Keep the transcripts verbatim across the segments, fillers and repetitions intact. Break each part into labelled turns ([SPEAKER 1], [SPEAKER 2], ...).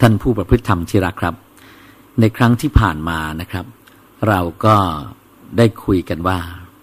[SPEAKER 1] ท่านผู้ประพฤติธรรมที่รักครับในครั้งที่ผ่านมานะครับเราก็ได้คุยกันว่า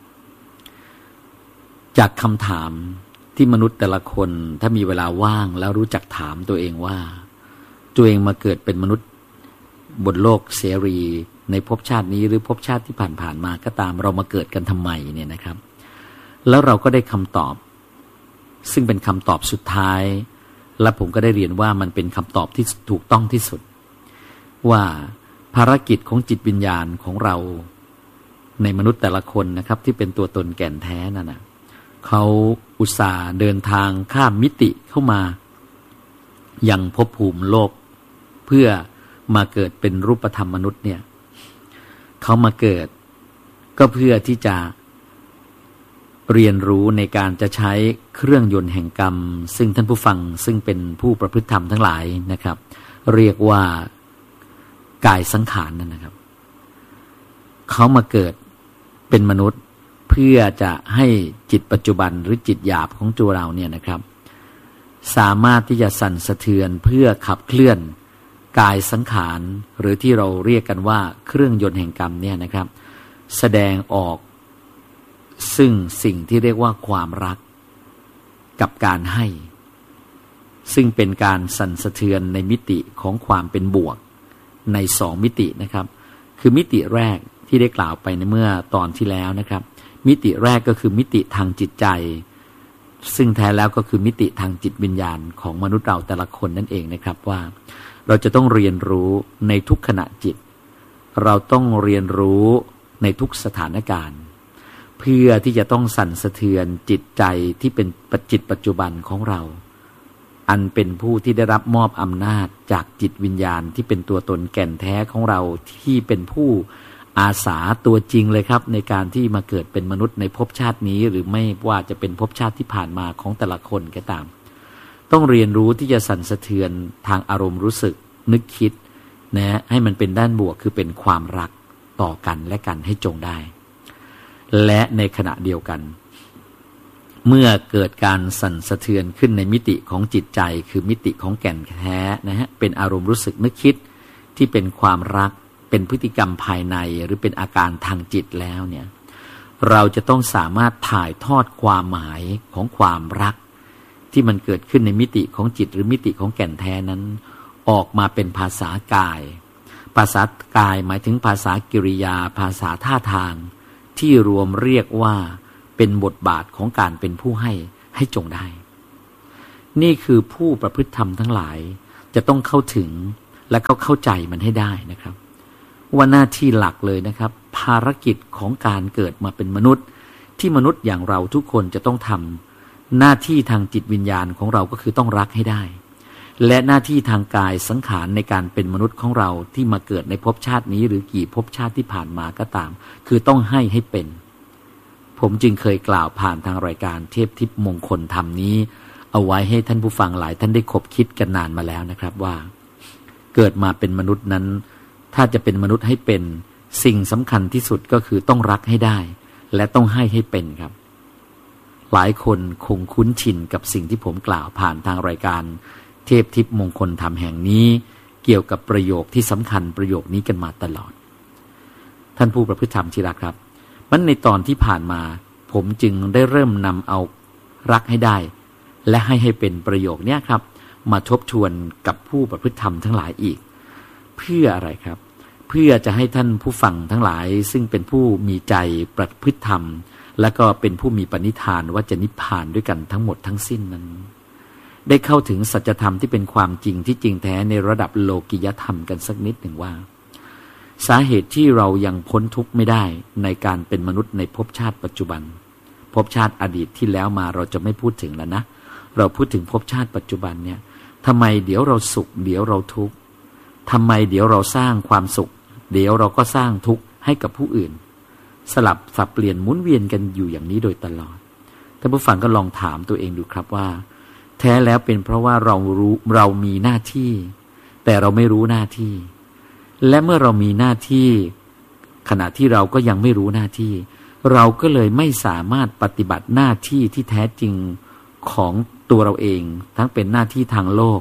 [SPEAKER 1] จากคำถามที่มนุษย์แต่ละคนถ้ามีเวลาว่างแล้วรู้จักถามตัวเองว่าตัวเองมาเกิดเป็นมนุษย์บนโลกเสรีในภพชาตินี้หรือภพชาติที่ผ่านๆมาก็ตามเรามาเกิดกันทำไมเนี่ยนะครับแล้วเราก็ได้คำตอบซึ่งเป็นคำตอบสุดท้ายและผมก็ได้เรียนว่ามันเป็นคำตอบที่ถูกต้องที่สุดว่าภารกิจของจิตวิญญาณของเราในมนุษย์แต่ละคนนะครับที่เป็นตัวตนแก่นแท้นั่นนะเขาอุตส่าห์เดินทางข้ามมิติเข้ามายังภพภูมิโลกเพื่อมาเกิดเป็นรูปธรรมมนุษย์เนี่ยเขามาเกิดก็เพื่อที่จะเรียนรู้ในการจะใช้เครื่องยนต์แห่งกรรมซึ่งท่านผู้ฟังซึ่งเป็นผู้ประพฤติธรรมทั้งหลายนะครับเรียกว่ากายสังขารนั่นนะครับเขามาเกิดเป็นมนุษย์เพื่อจะให้จิตปัจจุบันหรือจิตหยาบของตัวเราเนี่ยนะครับสามารถที่จะสั่นสะเทือนเพื่อขับเคลื่อนกายสังขารหรือที่เราเรียกกันว่าเครื่องยนต์แห่งกรรมเนี่ยนะครับแสดงออกซึ่งสิ่งที่เรียกว่าความรักกับการให้ซึ่งเป็นการสั่นสะเทือนในมิติของความเป็นบวกในสองมิตินะครับคือมิติแรกที่ได้กล่าวไปในเมื่อตอนที่แล้วนะครับมิติแรกก็คือมิติทางจิตใจซึ่งแท้แล้วก็คือมิติทางจิตวิญญาณของมนุษย์เราแต่ละคนนั่นเองนะครับว่าเราจะต้องเรียนรู้ในทุกขณะจิตเราต้องเรียนรู้ในทุกสถานการณ์เพื่อที่จะต้องสั่นสะเทือนจิตใจที่เป็นปัจจิตปัจจุบันของเราอันเป็นผู้ที่ได้รับมอบอำนาจจากจิตวิญญาณที่เป็นตัวตนแก่นแท้ของเราที่เป็นผู้อาสาตัวจริงเลยครับในการที่มาเกิดเป็นมนุษย์ในภพชาตินี้หรือไม่ว่าจะเป็นภพชาติที่ผ่านมาของแต่ละคนก็ตามต้องเรียนรู้ที่จะสั่นสะเทือนทางอารมณ์รู้สึกนึกคิดนะให้มันเป็นด้านบวกคือเป็นความรักต่อกันและกันให้จงได้และในขณะเดียวกันเมื่อเกิดการสั่นสะเทือนขึ้นในมิติของจิตใจคือมิติของแก่นแท้นะฮะเป็นอารมณ์รู้สึกนึกคิดที่เป็นความรักเป็นพฤติกรรมภายในหรือเป็นอาการทางจิตแล้วเนี่ยเราจะต้องสามารถถ่ายทอดความหมายของความรักที่มันเกิดขึ้นในมิติของจิตหรือมิติของแก่นแท้นั้นออกมาเป็นภาษากายภาษากายหมายถึงภาษากิริยาภาษาท่าทางที่รวมเรียกว่าเป็นบทบาทของการเป็นผู้ให้ให้จงได้นี่คือผู้ประพฤติธรรมทั้งหลายจะต้องเข้าถึงและก็เข้าใจมันให้ได้นะครับว่าหน้าที่หลักเลยนะครับภารกิจของการเกิดมาเป็นมนุษย์ที่มนุษย์อย่างเราทุกคนจะต้องทำหน้าที่ทางจิตวิญญาณของเราก็คือต้องรักให้ได้และหน้าที่ทางกายสังขารในการเป็นมนุษย์ของเราที่มาเกิดในภพชาตินี้หรือกี่ภพชาติที่ผ่านมาก็ตามคือต้องให้ให้เป็นผมจึงเคยกล่าวผ่านทางรายการเทพทิพย์มงคลธรรมนี้เอาไว้ให้ท่านผู้ฟังหลายท่านได้คบคิดกันนานมาแล้วนะครับว่าเกิดมาเป็นมนุษย์นั้นถ้าจะเป็นมนุษย์ให้เป็นสิ่งสำคัญที่สุดก็คือต้องรักให้ได้และต้องให้ให้เป็นครับหลายคนคงคุ้นชินกับสิ่งที่ผมกล่าวผ่านทางรายการเทพทิพย์มงคลธรรมแห่งนี้เกี่ยวกับประโยคที่สำคัญประโยคนี้กันมาตลอดท่านผู้ประพฤติธรรมที่รักครับมันในตอนที่ผ่านมาผมจึงได้เริ่มนำเอารักให้ได้และให้ให้เป็นประโยคนี้ครับมาทบทวนกับผู้ประพฤติธรรมทั้งหลายอีกเพื่ออะไรครับเพื่อจะให้ท่านผู้ฟังทั้งหลายซึ่งเป็นผู้มีใจประพฤติธรรมและก็เป็นผู้มีปณิธานว่าจะนิพพานด้วยกันทั้งหมดทั้งสิ้นนั้นได้เข้าถึงสัจธรรมที่เป็นความจริงที่จริงแท้ในระดับโลกิยธรรมกันสักนิดหนึ่งว่าสาเหตุที่เรายังพ้นทุกข์ไม่ได้ในการเป็นมนุษย์ในภพชาติปัจจุบันภพชาติอดีตที่แล้วมาเราจะไม่พูดถึงแล้วนะเราพูดถึงภพชาติปัจจุบันเนี่ยทำไมเดี๋ยวเราสุขเดี๋ยวเราทุกข์ทำไมเดี๋ยวเราสร้างความสุขเดี๋ยวเราก็สร้างทุกข์ให้กับผู้อื่นสลับสับเปลี่ยนหมุนเวียนกันอยู่อย่างนี้โดยตลอดท่านผู้ฟังก็ลองถามตัวเองดูครับว่าแท้แล้วเป็นเพราะว่าเรารู้เรามีหน้าที่แต่เราไม่รู้หน้าที่และเมื่อเรามีหน้าที่ขณะที่เราก็ยังไม่รู้หน้าที่เราก็เลยไม่สามารถปฏิบัติหน้าที่ที่แท้จริงของตัวเราเองทั้งเป็นหน้าที่ทางโลก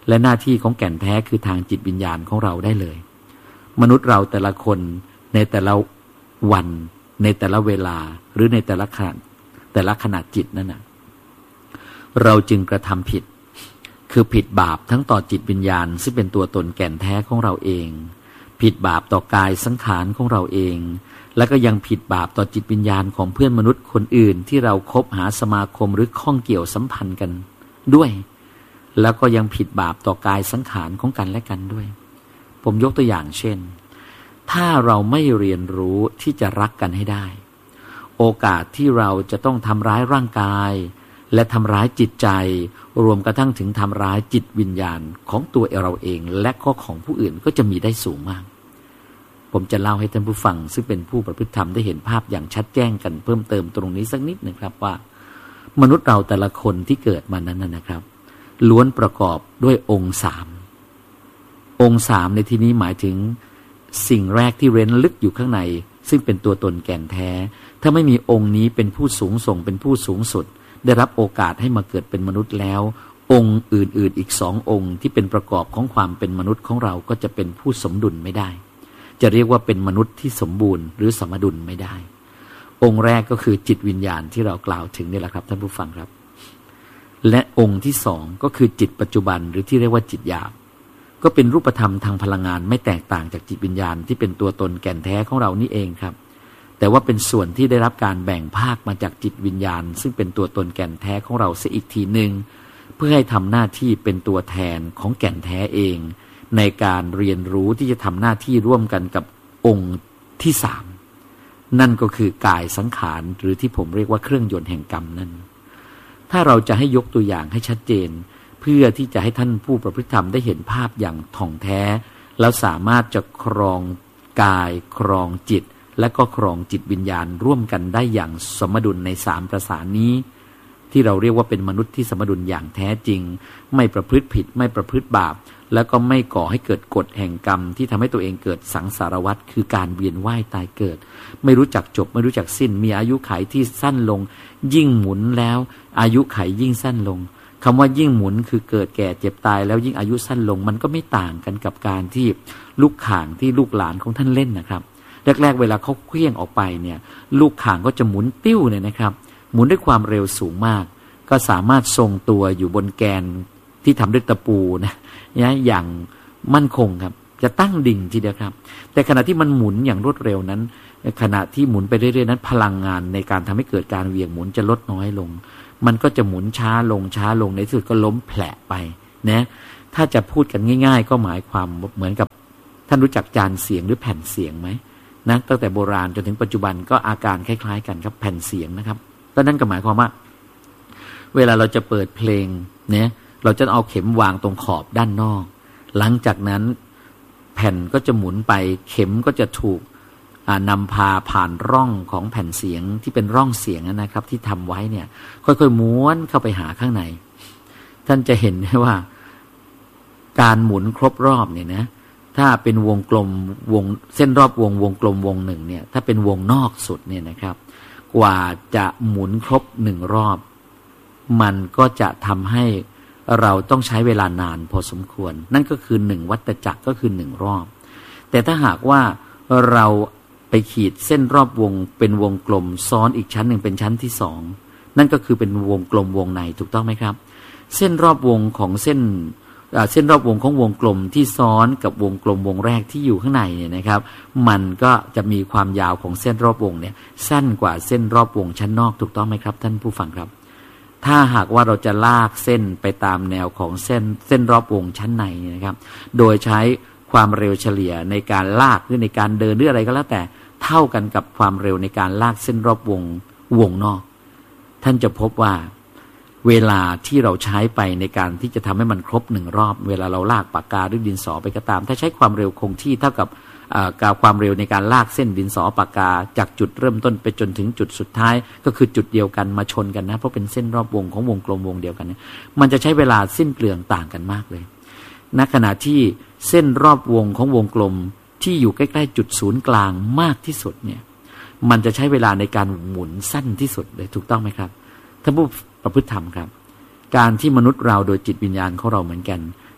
[SPEAKER 1] และหน้าที่ของแก่นแท้คือทางจิตวิญญาณของเราได้เลยมนุษย์เราแต่ละคนในแต่ละวันในแต่ละเวลาหรือในแต่ละขณะแต่ละขณะจิตนั่นนะเราจึงกระทำผิดคือผิดบาปทั้งต่อจิตวิญญาณซึ่งเป็นตัวตนแก่นแท้ของเราเองผิดบาปต่อกายสังขารของเราเองและก็ยังผิดบาปต่อจิตวิญญาณของเพื่อนมนุษย์คนอื่นที่เราคบหาสมาคมหรือข้องเกี่ยวสัมพันธ์กันด้วยแล้วก็ยังผิดบาปต่อกายสังขารของกันและกันด้วยผมยกตัวอย่างเช่นถ้าเราไม่เรียนรู้ที่จะรักกันให้ได้โอกาสที่เราจะต้องทำร้ายร่างกายและทำร้ายจิตใจรวมกระทั่งถึงทำร้ายจิตวิญญาณของตัวเราเองและก็ของผู้อื่นก็จะมีได้สูงมากผมจะเล่าให้ท่านผู้ฟังซึ่งเป็นผู้ประพฤติธรรมได้เห็นภาพอย่างชัดแจ้งกันเพิ่มเติมตรงนี้สักนิดนึงครับว่ามนุษย์เราแต่ละคนที่เกิดมานั้นนะครับล้วนประกอบด้วยองค์สามองค์สามในที่นี้หมายถึงสิ่งแรกที่เร้นลึกอยู่ข้างในซึ่งเป็นตัวตนแก่นแท้ถ้าไม่มีองค์นี้เป็นผู้สูงส่งเป็นผู้สูงสุดได้รับโอกาสให้มาเกิดเป็นมนุษย์แล้วองค์อื่นๆอีกสององค์ที่เป็นประกอบของความเป็นมนุษย์ของเราก็จะเป็นผู้สมดุลไม่ได้จะเรียกว่าเป็นมนุษย์ที่สมบูรณ์หรือสมดุลไม่ได้องค์แรกก็คือจิตวิญญาณที่เรากล่าวถึงนี่แหละครับท่านผู้ฟังครับและองค์ที่สองก็คือจิตปัจจุบันหรือที่เรียกว่าจิตหยาบก็เป็นรูปธรรมทางพลังงานไม่แตกต่างจากจิตวิญญาณที่เป็นตัวตนแก่นแท้ของเรานี่เองครับแต่ว่าเป็นส่วนที่ได้รับการแบ่งภาคมาจากจิตวิญญาณซึ่งเป็นตัวตนแก่นแท้ของเราเสียอีกทีหนึ่งเพื่อให้ทำหน้าที่เป็นตัวแทนของแก่นแท้เองในการเรียนรู้ที่จะทำหน้าที่ร่วมกันกับองค์ที่สามนั่นก็คือกายสังขารหรือที่ผมเรียกว่าเครื่องยนต์แห่งกรรมนั่นถ้าเราจะให้ยกตัวอย่างให้ชัดเจนเพื่อที่จะให้ท่านผู้ประพฤติธรรมได้เห็นภาพอย่างถ่องแท้แล้วสามารถจะครองกายครองจิตและก็ครองจิตวิญญาณร่วมกันได้อย่างสมดุลในสามประสานนี้ที่เราเรียกว่าเป็นมนุษย์ที่สมดุลอย่างแท้จริงไม่ประพฤติผิดไม่ประพฤติบาปแล้วก็ไม่ก่อให้เกิดกฎแห่งกรรมที่ทำให้ตัวเองเกิดสังสารวัฏคือการเวียนว่ายตายเกิดไม่รู้จักจบไม่รู้จักสิ้นมีอายุขัยที่สั้นลงยิ่งหมุนแล้วอายุขัยยิ่งสั้นลงคำว่ายิ่งหมุนคือเกิดแก่เจ็บตายแล้วยิ่งอายุสั้นลงมันก็ไม่ต่างกันกับการที่ลูกข่างที่ลูกหลานของท่านเล่นนะครับแรกๆเวลาเขาเคลื่อนออกไปเนี่ยลูกข่างก็จะหมุนติ้วเนี่ยนะครับหมุนด้วยความเร็วสูงมากก็สามารถทรงตัวอยู่บนแกนที่ทำด้วยตะปูนะเนี่ยอย่างมั่นคงครับจะตั้งดิ่งทีเดียวครับแต่ขณะที่มันหมุนอย่างรวดเร็วนั้นขณะที่หมุนไปเรื่อยๆนั้นพลังงานในการทำให้เกิดการเหวี่ยงหมุนจะลดน้อยลงมันก็จะหมุนช้าลงช้าลงในที่สุดก็ล้มแผลไปนะถ้าจะพูดกันง่ายๆก็หมายความเหมือนกับท่านรู้จักจานเสียงหรือแผ่นเสียงไหมนะตั้งแต่โบราณจนถึงปัจจุบันก็อาการคล้ายๆกันครับแผ่นเสียงนะครับก็นั่นก็หมายความว่าเวลาเราจะเปิดเพลงเนี่ยเราจะเอาเข็มวางตรงขอบด้านนอกหลังจากนั้นแผ่นก็จะหมุนไปเข็มก็จะถูกนำพาผ่านร่องของแผ่นเสียงที่เป็นร่องเสียงนะครับที่ทำไว้เนี่ยค่อยๆม้วนเข้าไปหาข้างในท่านจะเห็นได้ว่าการหมุนครบรอบเนี่ยนะถ้าเป็นวงกลมวงเส้นรอบวงวงกลมวงหนึ่งเนี่ยถ้าเป็นวงนอกสุดเนี่ยนะครับกว่าจะหมุนครบหนึ่งรอบมันก็จะทำให้เราต้องใช้เวลานานพอสมควรนั่นก็คือหนึ่งวัฏจักรก็คือหนึ่งรอบแต่ถ้าหากว่าเราไปขีดเส้นรอบวงเป็นวงกลมซ้อนอีกชั้นหนึ่งเป็นชั้นที่สองนั่นก็คือเป็นวงกลมวงในถูกต้องไหมครับเส้นรอบวงของเส้นเส้นรอบวงของวงกลมที่ซ้อนกับวงกลมวงแรกที่อยู่ข้างในเนี่ยนะครับมันก็จะมีความยาวของเส้นรอบวงเนี่ยสั้นกว่าเส้นรอบวงชั้นนอกถูกต้องไหมครับท่านผู้ฟังครับถ้าหากว่าเราจะลากเส้นไปตามแนวของเส้นเส้นรอบวงชั้นในนะครับโดยใช้ความเร็วเฉลี่ยในการลากหรือในการเดินหรืออะไรก็แล้วแต่เท่ากันกับความเร็วในการลากเส้นรอบวงวงนอกท่านจะพบว่าเวลาที่เราใช้ไปในการที่จะทำให้มันครบหนึ่งรอบเวลาเราลากปากกาหรือดินสอไปก็ตามถ้าใช้ความเร็วคงที่เท่ากับกับความเร็วในการลากเส้นดินสอปากกาจากจุดเริ่มต้นไปจนถึงจุดสุดท้ายก็คือจุดเดียวกันมาชนกันนะเพราะเป็นเส้นรอบวงของวงกลมวงเดียวกันเนี่ยมันจะใช้เวลาสิ้นเปลืองต่างกันมากเลยณขณะที่เส้นรอบวงของวงกลมที่อยู่ใกล้ๆจุดศูนย์กลางมากที่สุดเนี่ยมันจะใช้เวลาในการหมุนสั้นที่สุดเลยถูกต้องไหมครับท่านผู้ประพฤติธรรมครับการที่มนุษย์เราโดยจิตวิญญาณของเราเหมือนกัน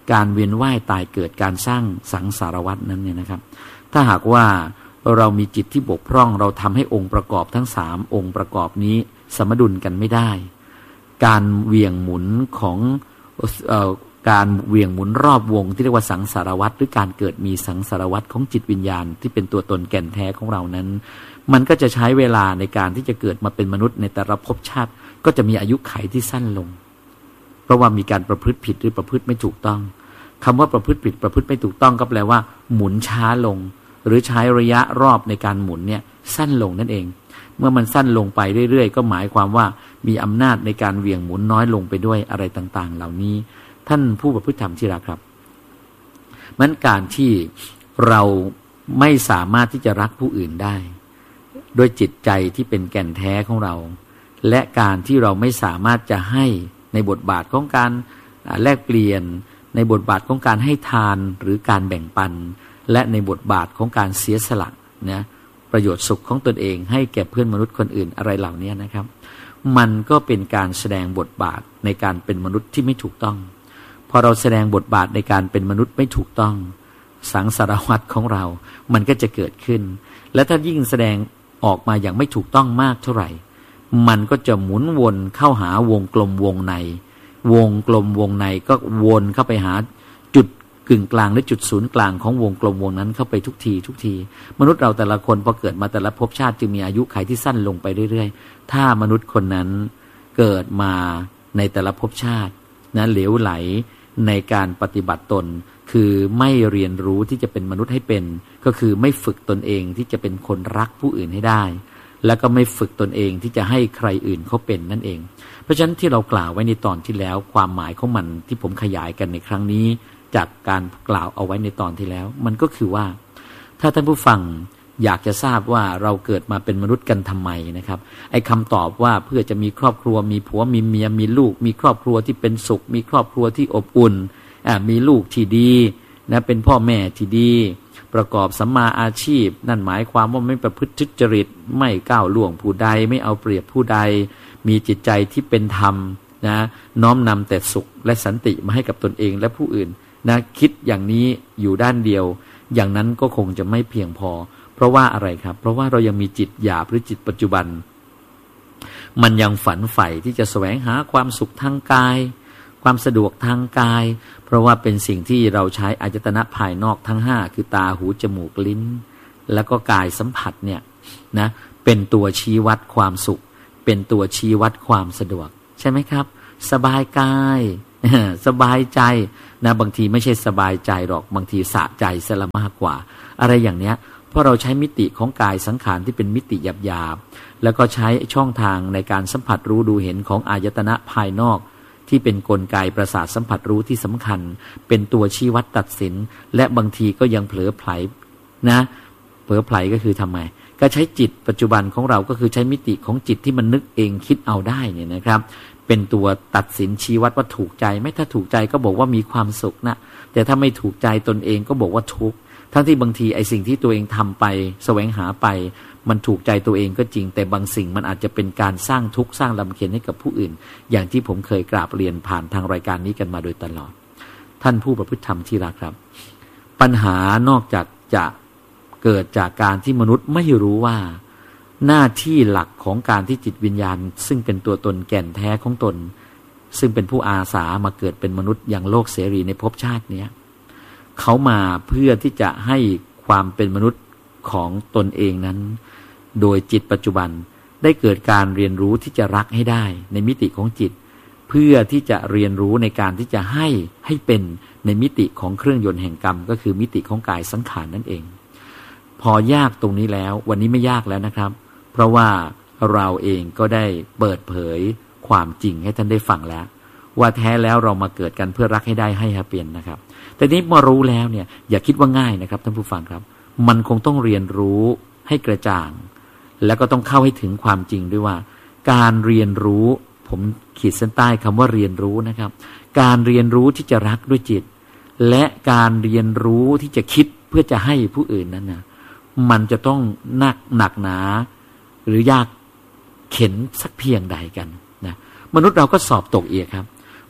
[SPEAKER 1] การเวียนว่ายตายเกิดการสร้างสังสารวัฏนั้นเนี่ยนะครับถ้าหากว่าเรามีจิตที่บกพร่องเราทำให้องค์ประกอบทั้งสามองค์ประกอบนี้สมดุลกันไม่ได้การเหวี่ยงหมุนของเอ่อการเหวี่ยงหมุนรอบวงที่เรียกว่าสังสารวัฏหรือการเกิดมีสังสารวัฏของจิตวิญญาณที่เป็นตัวตนแก่นแท้ของเรานั้นมันก็จะใช้เวลาในการที่จะเกิดมาเป็นมนุษย์ในแต่ละภพชาติก็จะมีอายุขัยที่สั้นลงเพราะว่ามีการประพฤติผิดหรือประพฤติไม่ถูกต้องคำว่าประพฤติผิดประพฤติไม่ถูกต้องก็แปลว่าหมุนช้าลงหรือใช้ระยะรอบในการหมุนเนี่ยสั้นลงนั่นเองเมื่อมันสั้นลงไปเรื่อยๆก็หมายความว่ามีอำนาจในการเหวี่ยงหมุนน้อยลงไปด้วยอะไรต่างๆเหล่านี้ท่านผู้ประพฤติธรรมที่รักครับมันการที่เราไม่สามารถที่จะรักผู้อื่นได้ด้วยจิตใจที่เป็นแก่นแท้ของเราและการที่เราไม่สามารถจะให้ในบทบาทของการแลกเปลี่ยนในบทบาทของการให้ทานหรือการแบ่งปันและในบทบาทของการเสียสละนะประโยชน์สุขของตนเองให้แก่เพื่อนมนุษย์คนอื่นอะไรเหล่านี้นะครับมันก็เป็นการแสดงบทบาทในการเป็นมนุษย์ที่ไม่ถูกต้องพอเราแสดงบทบาทในการเป็นมนุษย์ไม่ถูกต้องสังสารวัฏของเรามันก็จะเกิดขึ้นและถ้ายิ่งแสดงออกมาอย่างไม่ถูกต้องมากเท่าไหร่มันก็จะหมุนวนเข้าหาวงกลมวงในวงกลมวงในก็วนเข้าไปหาจุดกึ่งกลางหรือจุดศูนย์กลางของวงกลมวงนั้นเข้าไปทุกทีทุกทีมนุษย์เราแต่ละคนพอเกิดมาแต่ละภพชาติจึงมีอายุขัยที่สั้นลงไปเรื่อยๆถ้ามนุษย์คนนั้นเกิดมาในแต่ละภพชาตินะเหลวไหลในการปฏิบัติตนคือไม่เรียนรู้ที่จะเป็นมนุษย์ให้เป็นก็คือไม่ฝึกตนเองที่จะเป็นคนรักผู้อื่นให้ได้แล้วก็ไม่ฝึกตนเองที่จะให้ใครอื่นเขาเป็นนั่นเองเพราะฉะนั้นที่เรากล่าวไว้ในตอนที่แล้วความหมายของมันที่ผมขยายกันในครั้งนี้จากการกล่าวเอาไว้ในตอนที่แล้วมันก็คือว่าถ้าท่านผู้ฟังอยากจะทราบว่าเราเกิดมาเป็นมนุษย์กันทำไมนะครับไอ้คำตอบว่าเพื่อจะมีครอบครัวมีผัวมีเมียมีลูกมีครอบครัวที่เป็นสุขมีครอบครัวที่อบอุ่นอ่ามีลูกที่ดีนะเป็นพ่อแม่ที่ดีประกอบสัมมาอาชีพนั่นหมายความว่าไม่ประพฤติทุจริตไม่ก้าวล่วงผู้ใดไม่เอาเปรียบผู้ใดมีจิตใจที่เป็นธรรมนะน้อมนำแต่สุขและสันติมาให้กับตนเองและผู้อื่นนะคิดอย่างนี้อยู่ด้านเดียวอย่างนั้นก็คงจะไม่เพียงพอเพราะว่าอะไรครับเพราะว่าเรายังมีจิตหยาบหรือจิตปัจจุบันมันยังฝันใฝ่ที่จะแสวงหาความสุขทางกายความสะดวกทางกายเพราะว่าเป็นสิ่งที่เราใช้อายตนะภายนอกทั้งห้าคือตาหูจมูกลิ้นแล้วก็กายสัมผัสเนี่ยนะเป็นตัวชี้วัดความสุขเป็นตัวชี้วัดความสะดวกใช่ไหมครับสบายกายสบายใจนะบางทีไม่ใช่สบายใจหรอกบางทีสะใจซะละมากกว่าอะไรอย่างเนี้ยเพราะเราใช้มิติของกายสังขารที่เป็นมิติหยาบๆแล้วก็ใช้ช่องทางในการสัมผัสรู้ดูเห็นของอายตนะภายนอกที่เป็นกลไกประสาทสัมผัสรู้ที่สำคัญเป็นตัวชี้วัดตัดสินและบางทีก็ยังเผลอไผลนะเผลอไผลก็คือทำไมก็ใช้จิตปัจจุบันของเราก็คือใช้มิติของจิตที่มันนึกเองคิดเอาได้เนี่ยนะครับเป็นตัวตัดสินชี้วัดว่าถูกใจไม่ถ้าถูกใจก็บอกว่ามีความสุขนะแต่ถ้าไม่ถูกใจตนเองก็บอกว่าทุกข์ทั้งที่บางทีไอ้สิ่งที่ตัวเองทำไปแสวงหาไปมันถูกใจตัวเองก็จริงแต่บางสิ่งมันอาจจะเป็นการสร้างทุกข์สร้างลำเค็ญให้กับผู้อื่นอย่างที่ผมเคยกราบเรียนผ่านทางรายการนี้กันมาโดยตลอดท่านผู้ประพฤติธรรมที่รักครับปัญหานอกจากจะเกิดจากการที่มนุษย์ไม่รู้ว่าหน้าที่หลักของการที่จิตวิญญาณซึ่งเป็นตัวตนแก่นแท้ของตนซึ่งเป็นผู้อาสามาเกิดเป็นมนุษย์อย่างโลกเสรีในภพชาตินี้เขามาเพื่อที่จะให้ความเป็นมนุษย์ของตนเองนั้นโดยจิตปัจจุบันได้เกิดการเรียนรู้ที่จะรักให้ได้ในมิติของจิตเพื่อที่จะเรียนรู้ในการที่จะให้ให้เป็นในมิติของเครื่องยนต์แห่งกรรมก็คือมิติของกายสังขารนั่นเองพอยากตรงนี้แล้ววันนี้ไม่ยากแล้วนะครับเพราะว่าเราเองก็ได้เปิดเผยความจริงให้ท่านได้ฟังแล้วว่าแท้แล้วเรามาเกิดกันเพื่อรักให้ได้ให้เปลี่ยนนะครับแต่นี้มารู้แล้วเนี่ยอย่าคิดว่าง่ายนะครับท่านผู้ฟังครับมันคงต้องเรียนรู้ให้กระจ่างแล้วก็ต้องเข้าให้ถึงความจริงด้วยว่าการเรียนรู้ผมขีดเส้นใต้คำว่าเรียนรู้นะครับการเรียนรู้ที่จะรักด้วยจิตและการเรียนรู้ที่จะคิดเพื่อจะให้ผู้อื่นนั้นนะมันจะต้องหนักหนักหนาหรือยากเข็ญสักเพียงใดกันนะมนุษย์เราก็สอบตกอีกครับ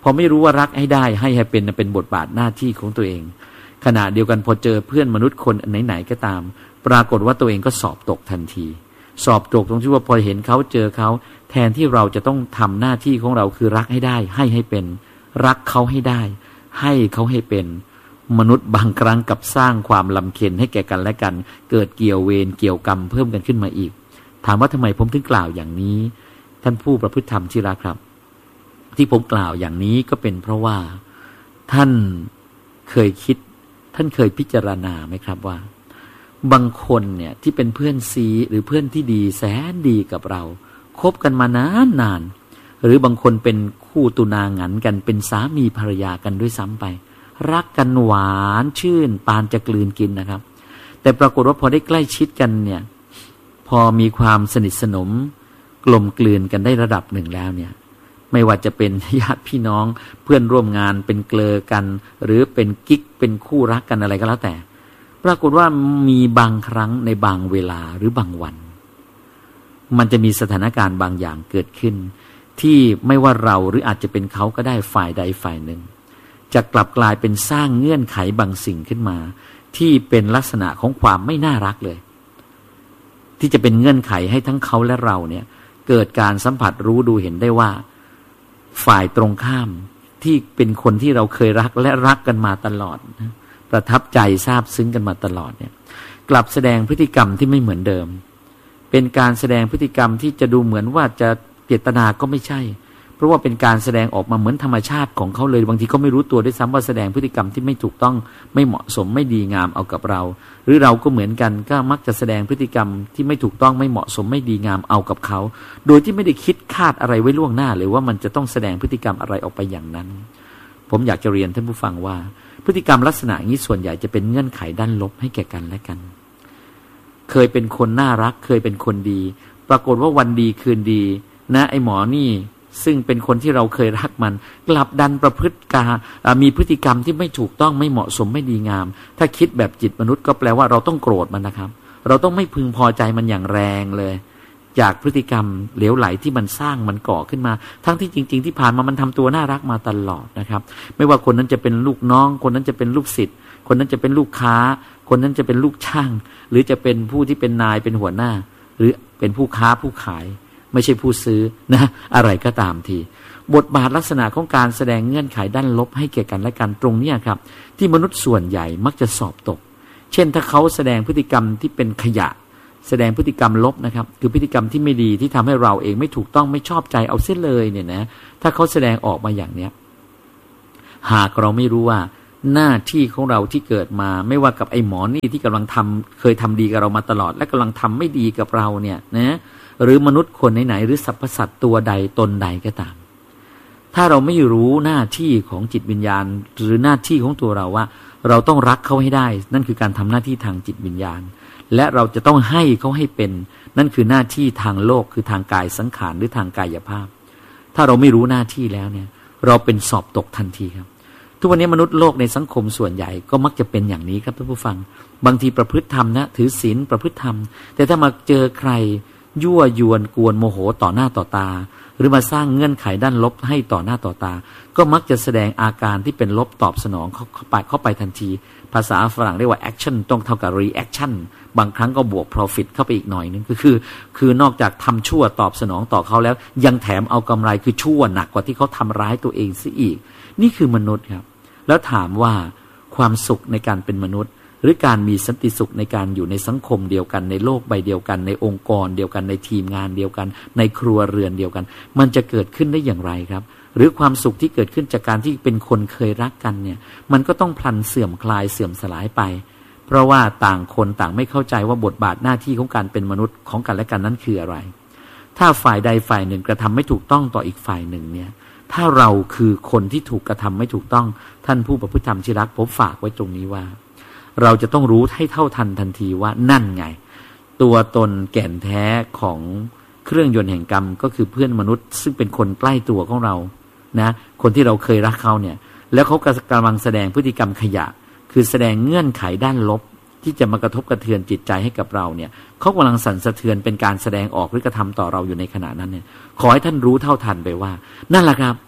[SPEAKER 1] พอไม่รู้ว่ารักให้ได้ให้ให้เป็นเป็นบทบาทหน้าที่ของตัวเองขณะเดียวกันพอเจอเพื่อนมนุษย์คนไหนๆก็ตามปรากฏว่าตัวเองก็สอบตกทันทีสอบตกตรงที่ว่าพอเห็นเขาเจอเขาแทนที่เราจะต้องทำหน้าที่ของเราคือรักให้ได้ให้ให้เป็นรักเขาให้ได้ให้เขาให้เป็นมนุษย์บางครั้งกับสร้างความลำเค็ญให้แก่กันและกันเกิดเกี่ยวเวรเกี่ยวกรรมเพิ่มกันขึ้นมาอีกถามว่าทำไมผมถึงกล่าวอย่างนี้ท่านผู้ประพฤติธรรมที่รักครับที่ผมกล่าวอย่างนี้ก็เป็นเพราะว่าท่านเคยคิดท่านเคยพิจารณาไหมครับว่าบางคนเนี่ยที่เป็นเพื่อนซีหรือเพื่อนที่ดีแสนดีกับเราคบกันมานานนานหรือบางคนเป็นคู่ตุนาหงันกันเป็นสามีภรรยากันด้วยซ้ำไปรักกันหวานชื่นปานจะกลืนกินนะครับแต่ปรากฏว่าพอได้ใกล้ชิดกันเนี่ยพอมีความสนิทสนมกลมกลืนกันได้ระดับหนึ่งแล้วเนี่ยไม่ว่าจะเป็นญาติพี่น้องเพื่อนร่วมงานเป็นเกลอกันหรือเป็นกิ๊กเป็นคู่รักกันอะไรก็แล้วแต่ปรากฏว่ามีบางครั้งในบางเวลาหรือบางวันมันจะมีสถานการณ์บางอย่างเกิดขึ้นที่ไม่ว่าเราหรืออาจจะเป็นเขาก็ได้ฝ่ายใดฝ่ายหนึ่งจะกลับกลายเป็นสร้างเงื่อนไขบางสิ่งขึ้นมาที่เป็นลักษณะของความไม่น่ารักเลยที่จะเป็นเงื่อนไขให้ทั้งเขาและเราเนี่ยเกิดการสัมผัสรู้ดูเห็นได้ว่าฝ่ายตรงข้ามที่เป็นคนที่เราเคยรักและรักกันมาตลอดนะประทับใจซาบซึ้งกันมาตลอดเนี่ยกลับแสดงพฤติกรรมที่ไม่เหมือนเดิมเป็นการแสดงพฤติกรรมที่จะดูเหมือนว่าจะเจตนาก็ไม่ใช่เพราะว่าเป็นการแสดงออกมาเหมือนธรรมชาติของเขาเลยบางทีก็ไม่รู้ตัวด้วยซ้ำว่าแสดงพฤติกรรมที่ไม่ถูกต้องไม่เหมาะสมไม่ดีงามเอากับเราหรือเราก็เหมือนกันก็มักจะแสดงพฤติกรรมที่ไม่ถูกต้องไม่เหมาะสมไม่ดีงามเอากับเขาโดยที่ไม่ได้คิดคาดอะไรไว้ล่วงหน้าเลยว่ามันจะต้องแสดงพฤติกรรมอะไรออกไปอย่างนั้นผมอยากจะเรียนท่านผู้ฟังว่าพฤติกรรมลักษณะนี้ส่วนใหญ่จะเป็นเงื่อนไขด้านลบให้แก่กันและกันเคยเป็นคนน่ารักเคยเป็นคนดีปรากฏว่าวันดีคืนดีนะไอ้หมอนี่ซึ่งเป็นคนที่เราเคยรักมันกลับดันประพฤติกามีพฤติกรรมที่ไม่ถูกต้องไม่เหมาะสมไม่ดีงามถ้าคิดแบบจิตมนุษย์ก็แปลว่าเราต้องโกรธมันนะครับเราต้องไม่พึงพอใจมันอย่างแรงเลยจากพฤติกรรมเหลวไหลที่มันสร้างมันก่อขึ้นมาทั้งที่จริงๆที่ผ่านมามันทำตัวน่ารักมาตลอดนะครับไม่ว่าคนนั้นจะเป็นลูกน้องคนนั้นจะเป็นลูกศิษย์คนนั้นจะเป็นลูกค้าคนนั้นจะเป็นลูกช่างหรือจะเป็นผู้ที่เป็นนายเป็นหัวหน้าหรือเป็นผู้ค้าผู้ขายไม่ใช่ผู้ซื้อนะอะไรก็ตามทีบทบาทลักษณะของการแสดงเงื่อนไขด้านลบให้แก่กันและกันตรงนี้ครับที่มนุษย์ส่วนใหญ่มักจะสอบตกเช่นถ้าเขาแสดงพฤติกรรมที่เป็นขยะแสดงพฤติกรรมลบนะครับคือพฤติกรรมที่ไม่ดีที่ทำให้เราเองไม่ถูกต้องไม่ชอบใจเอาเสียเลยเนี่ยนะถ้าเขาแสดงออกมาอย่างเนี้ยหากเราไม่รู้ว่าหน้าที่ของเราที่เกิดมาไม่ว่ากับไอ้หมอนี่ที่กำลังทำเคยทำดีกับเรามาตลอดและกำลังทำไม่ดีกับเราเนี่ยนะหรือมนุษย์คนไหนๆหรือสรรพสัตว์ตัวใดตนใดก็ตามถ้าเราไม่รู้หน้าที่ของจิตวิญญาณหรือหน้าที่ของตัวเราว่าเราต้องรักเขาให้ได้นั่นคือการทำหน้าที่ทางจิตวิญญาณและเราจะต้องให้เขาให้เป็นนั่นคือหน้าที่ทางโลกคือทางกายสังขารหรือทางกายภาพถ้าเราไม่รู้หน้าที่แล้วเนี่ยเราเป็นสอบตกทันทีครับทุกวันนี้มนุษย์โลกในสังคมส่วนใหญ่ก็มักจะเป็นอย่างนี้ครับท่านผู้ฟังบางทีประพฤติธรรมนะถือศีลประพฤติธรรมแต่ถ้ามาเจอใครยั่วยวนกวนโมโหต่อหน้าต่อตาหรือมาสร้างเงื่อนไขด้านลบให้ต่อหน้าต่อตาก็มักจะแสดงอาการที่เป็นลบตอบสนองเข้าไปเข้าไปทันทีภาษาฝรั่งเรียกว่า action ต้องเท่ากับ reaction บางครั้งก็บวก profit เข้าไปอีกหน่อยนึงก็คือคือนอกจากทำชั่วตอบสนองต่อเขาแล้วยังแถมเอากำไรคือชั่วหนักกว่าที่เขาทำร้ายตัวเองซะอีกนี่คือมนุษย์ครับแล้วถามว่าความสุขในการเป็นมนุษย์หรือการมีสันติสุขในการอยู่ในสังคมเดียวกันในโลกใบเดียวกันในองค์กรเดียวกันในทีมงานเดียวกันในครัวเรือนเดียวกันมันจะเกิดขึ้นได้อย่างไรครับหรือความสุขที่เกิดขึ้นจากการที่เป็นคนเคยรักกันเนี่ยมันก็ต้องพลันเสื่อมคลายเสื่อมสลายไปเพราะว่าต่างคนต่างไม่เข้าใจว่าบทบาทหน้าที่ของการเป็นมนุษย์ของกันและกันนั้นคืออะไรถ้าฝ่ายใดฝ่ายหนึ่งกระทำไม่ถูกต้องต่ออีกฝ่ายหนึ่งเนี่ยถ้าเราคือคนที่ถูกกระทำไม่ถูกต้องท่านผู้ประพฤติธรรมที่รักผมฝากไว้ตรงนี้ว่าเราจะต้องรู้ให้เท่าทันทันทีว่านั่นไงตัวตนแก่นแท้ของเครื่องยนต์แห่งกรรมก็คือเพื่อนมนุษย์ซึ่งเป็นคนใกล้ตัวของเรานะคนที่เราเคยรักเขาเนี่ยแล้วเขากำลังแสดงพฤติกรรมขยะคือแสดงเงื่อนไขด้านลบที่จะมากระทบกระเทือนจิตใจให้กับเราเนี่ยเขากำลังสั่นสะเทือนเป็นการแสดงออกหรือกระทำต่อเราอยู่ในขณะนั้นเนี่ยขอให้ท่านรู้เท่าทันไปว่านั่นแหละครับ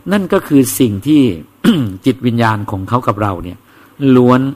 [SPEAKER 1] นั่นก็คือสิ่งที่ จิตวิญญาณของเขากับเราเนี่ยล้วน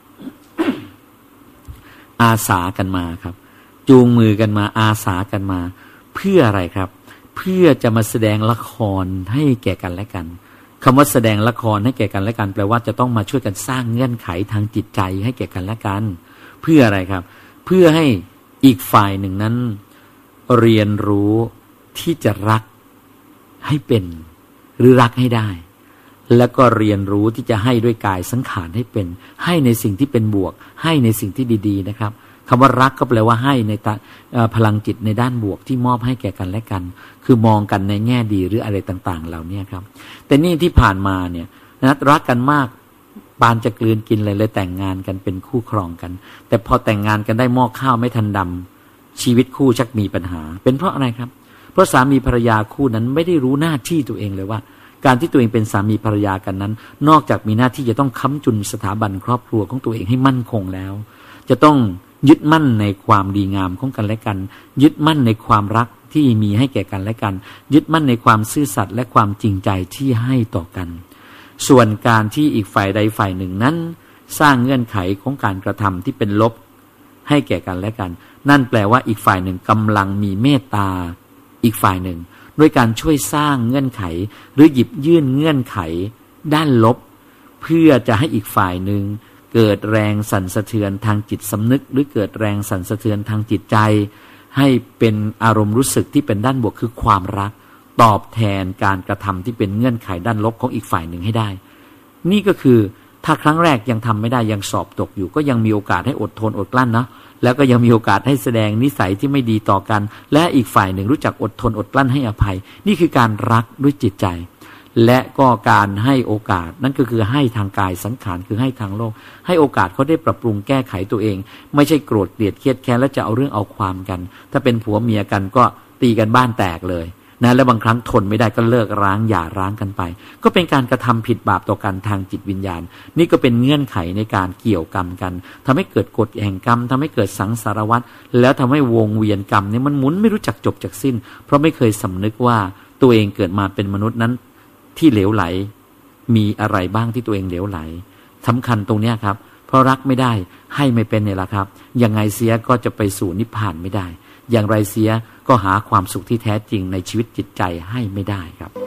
[SPEAKER 1] อาสากันมาครับจูงมือกันมาอาสากันมาเพื่ออะไรครับเพื่อจะมาแสดงละครให้แก่กันและกันคำว่าแสดงละครให้แก่กันและกันแปลว่าจะต้องมาช่วยกันสร้างเงื่อนไขทางจิตใจให้แก่กันและกันเพื่ออะไรครับเพื่อให้อีกฝ่ายหนึ่งนั้นเรียนรู้ที่จะรักให้เป็นหรือรักให้ได้แล้วก็เรียนรู้ที่จะให้ด้วยกายสังขารให้เป็นให้ในสิ่งที่เป็นบวกให้ในสิ่งที่ดีๆนะครับคำว่ารักก็แปลว่าให้ในพลังจิตในด้านบวกที่มอบให้แก่กันและกันคือมองกันในแง่ดีหรืออะไรต่างๆเหล่านี้ครับแต่นี่ที่ผ่านมาเนี่ยนะรักกันมากปานจะกลืนกินเลยเลยแต่งงานกันเป็นคู่ครองกันแต่พอแต่งงานกันได้หม้อข้าวไม่ทันดำชีวิตคู่ชักมีปัญหาเป็นเพราะอะไรครับเพราะสามีภรรยาคู่นั้นไม่ได้รู้หน้าที่ตัวเองเลยว่าการที่ตัวเองเป็นสามีภรรยากันนั้นนอกจากมีหน้าที่จะต้องค้ำจุนสถาบันครอบครัวของตัวเองให้มั่นคงแล้วจะต้องยึดมั่นในความดีงามของกันและกันยึดมั่นในความรักที่มีให้แก่กันและกันยึดมั่นในความซื่อสัตย์และความจริงใจที่ให้ต่อกันส่วนการที่อีกฝ่ายใดฝ่ายหนึ่งนั้นสร้างเงื่อนไขของการกระทำที่เป็นลบให้แก่กันและกันนั่นแปลว่าอีกฝ่ายหนึ่งกำลังมีเมตตาอีกฝ่ายหนึ่งด้วยการช่วยสร้างเงื่อนไขหรือหยิบยื่นเงื่อนไขด้านลบเพื่อจะให้อีกฝ่ายหนึ่งเกิดแรงสั่นสะเทือนทางจิตสำนึกหรือเกิดแรงสั่นสะเทือนทางจิตใจให้เป็นอารมณ์รู้สึกที่เป็นด้านบวกคือความรักตอบแทนการกระทำที่เป็นเงื่อนไขด้านลบของอีกฝ่ายหนึ่งให้ได้นี่ก็คือถ้าครั้งแรกยังทำไม่ได้ยังสอบตกอยู่ก็ยังมีโอกาสให้อดทนอดกลั้นนะแล้วก็ยังมีโอกาสให้แสดงนิสัยที่ไม่ดีต่อกันและอีกฝ่ายหนึ่งรู้จักอดทนอดกลั้นให้อภัยนี่คือการรักด้วยจิตใจและก็การให้โอกาสนั่นก็คือให้ทางกายสังขารคือให้ทางโลกให้โอกาสเขาได้ปรับปรุงแก้ไขตัวเองไม่ใช่โกรธเกลียดเครียดแค้นแล้วจะเอาเรื่องเอาความกันถ้าเป็นผัวเมียกันก็ตีกันบ้านแตกเลยนะและบางครั้งทนไม่ได้ก็เลิกร้างหย่าร้างกันไปก็เป็นการกระทำผิดบาปต่อกันทางจิตวิญญาณนี่ก็เป็นเงื่อนไขในการเกี่ยวกรรมกันทำให้เกิดกฎแห่งกรรมทำให้เกิดสังสารวัฏแล้วทำให้วงเวียนกรรมเนี่ยมันหมุนไม่รู้จักจบจากสิ้นเพราะไม่เคยสำนึกว่าตัวเองเกิดมาเป็นมนุษย์นั้นที่เหลวไหลมีอะไรบ้างที่ตัวเองเหลวไหลสำคัญตรงนี้ครับเพราะรักไม่ได้ให้ไม่เป็นเนี่ยแหละครับยังไงเสียก็จะไปสู่นิพพานไม่ได้อย่างไรเสียก็หาความสุขที่แท้จริงในชีวิตจิตใจให้ไม่ได้ครับ